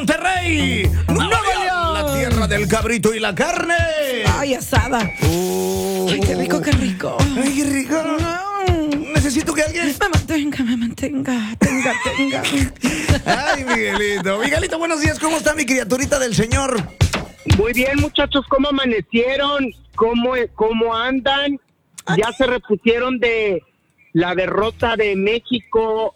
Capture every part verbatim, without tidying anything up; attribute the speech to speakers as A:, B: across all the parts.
A: Monterrey, Nuevo León, la tierra del cabrito y la carne.
B: Ay, asada.
A: Oh.
B: Ay, qué rico, qué rico.
A: Ay, qué rico.
B: Mm.
A: Necesito que alguien
B: Me mantenga, me mantenga, tenga, tenga.
A: Ay, Miguelito. Miguelito, buenos días. ¿Cómo está mi criaturita del Señor?
C: Muy bien, muchachos, ¿cómo amanecieron? ¿Cómo, cómo andan? ¿Ya se repusieron de la derrota de México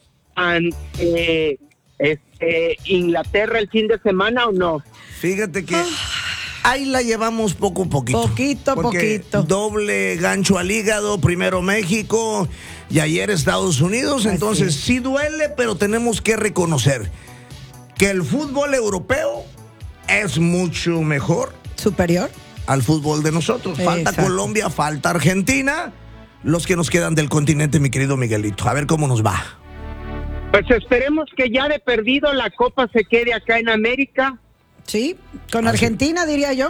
C: ante este, Inglaterra el fin de semana o no?
A: Fíjate que ahí la llevamos poco a poquito.
B: Poquito,
A: porque
B: poquito.
A: Doble gancho al hígado, primero México y ayer Estados Unidos.
B: Así
A: Entonces
B: es.
A: sí duele, pero tenemos que reconocer que el fútbol europeo es mucho mejor
B: ¿Superior?
A: al fútbol de nosotros. Falta
B: Exacto.
A: Colombia, falta Argentina, los que nos quedan del continente, mi querido Miguelito. A ver cómo nos va.
C: Pues esperemos que ya de perdido la Copa se quede acá en América.
B: Sí, con
A: Ah,
B: Argentina, diría yo,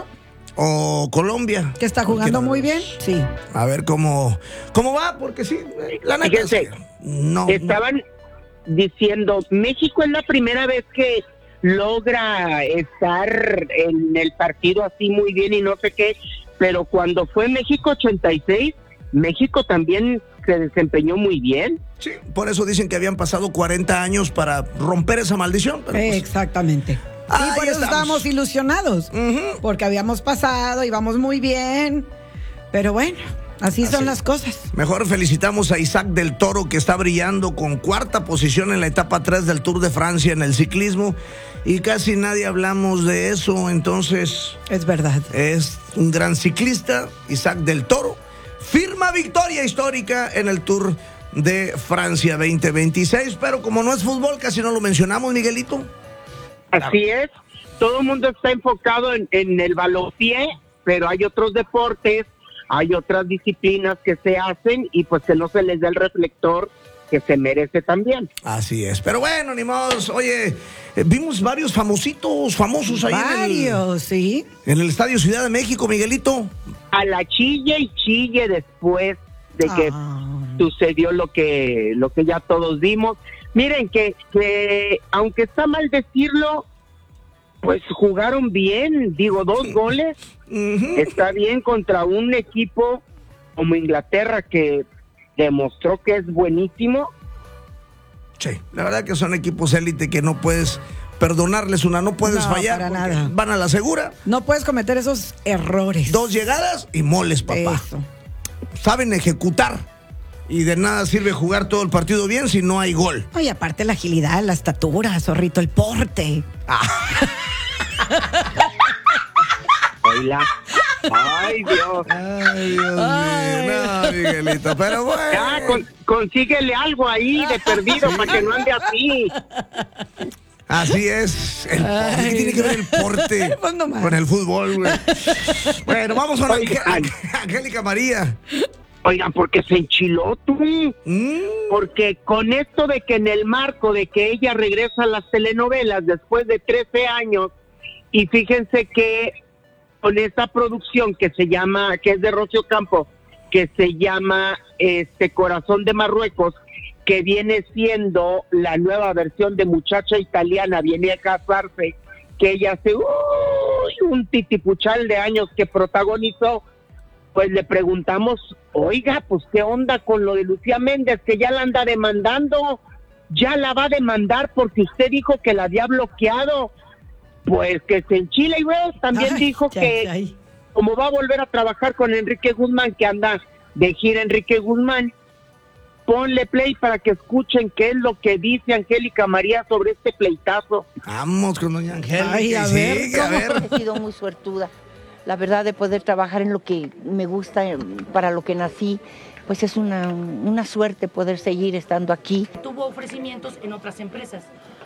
A: O Colombia.
B: que está jugando muy bien. Sí.
A: A ver cómo, cómo va, porque sí, la neta.
C: Fíjense,
A: es que no,
C: Estaban diciendo, México es la primera vez que logra estar en el partido así muy bien y no sé qué, pero cuando fue México ochenta y seis, México también se desempeñó muy bien.
A: sí, por eso dicen que habían pasado cuarenta años para romper esa maldición. Pero pues,
B: Exactamente.
A: ahí
B: Y por eso
A: estamos.
B: estábamos ilusionados.
A: Ujú.
B: Porque habíamos pasado, íbamos muy bien. Pero bueno, así,
A: Así.
B: son las cosas.
A: Mejor felicitamos a Isaac del Toro, que está brillando con cuarta posición en la etapa tres del Tour de Francia en el ciclismo. Y casi nadie hablamos de eso, entonces
B: Es verdad.
A: es un gran ciclista, Isaac del Toro. Firma victoria histórica en el Tour de Francia veinte veintiséis, pero como no es fútbol, casi no lo mencionamos, Miguelito.
C: Así es, todo el mundo está enfocado en, en el balompié, pero hay otros deportes, hay otras disciplinas que se hacen y pues que no se les da el reflector que se merece también.
A: Así es, pero bueno, ni modo. Oye, eh, vimos varios famositos, famosos ahí en el,
B: Varios, sí.
A: en el Estadio Ciudad de México, Miguelito.
C: A la chille y chille después de que
B: Ah.
C: sucedió lo que lo que ya todos vimos. Miren que, que aunque está mal decirlo, pues jugaron bien, digo, dos goles,
A: Ujú.
C: está bien contra un equipo como Inglaterra que demostró que es buenísimo.
A: Sí, la verdad que son equipos élite que no puedes perdonarles una, no puedes
B: No,
A: fallar.
B: para
A: porque
B: nada.
A: Van a la segura,
B: No puedes cometer esos errores.
A: dos llegadas y moles, papá.
B: Eso.
A: Saben ejecutar y de nada sirve jugar todo el partido bien si no hay gol.
B: Oye, aparte la agilidad, la estatura, zorrito, el porte.
C: Oíla. Ay, Dios.
A: Ay, Dios
B: Ay.
A: mío, no, Miguelito, pero bueno.
C: Ya, con- consíguele algo ahí de perdido para que no ande así.
A: Así es. El,
B: Ay,
A: ¿qué tiene que ver el porte
B: Pues nomás.
A: con el fútbol, güey? Bueno, vamos con
C: Oigan.
A: Angé- Angélica María.
C: Oigan, porque se enchiló tú.
A: Mm,
C: Porque con esto de que en el marco de que ella regresa a las telenovelas después de trece años, y fíjense que con esta producción que se llama, que es de Rocío Campo, que se llama este Corazón de Marruecos, que viene siendo la nueva versión de Muchacha Italiana, viene a casarse, que ella hace uy, un titipuchal de años que protagonizó. Pues le preguntamos, oiga, pues qué onda con lo de Lucía Méndez, que ya la anda demandando, ya la va a demandar porque usted dijo que la había bloqueado. Pues que se enchila y bueno, también
B: Ay,
C: dijo
B: ya,
C: que
B: ya.
C: como va a volver a trabajar con Enrique Guzmán, que anda de gira Enrique Guzmán, ponle play para que escuchen qué es lo que dice Angélica María sobre este pleitazo.
A: Vamos con doña Angélica.
B: Ay, a
A: y
B: ver,
A: sigue, a ver.
D: He sido muy suertuda. La verdad, de poder trabajar en lo que me gusta, eh, para lo que nací, pues es una, una suerte poder seguir estando aquí.
E: Tuvo ofrecimientos en otras empresas.